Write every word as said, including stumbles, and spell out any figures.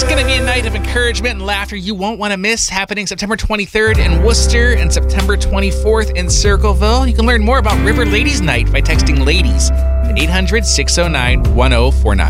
going to be a night of encouragement and laughter you won't want to miss, happening September twenty-third in Worcester and September twenty-fourth in Circleville. You can learn more about River Ladies Night by texting LADIES at eight hundred, six oh nine, one oh four nine.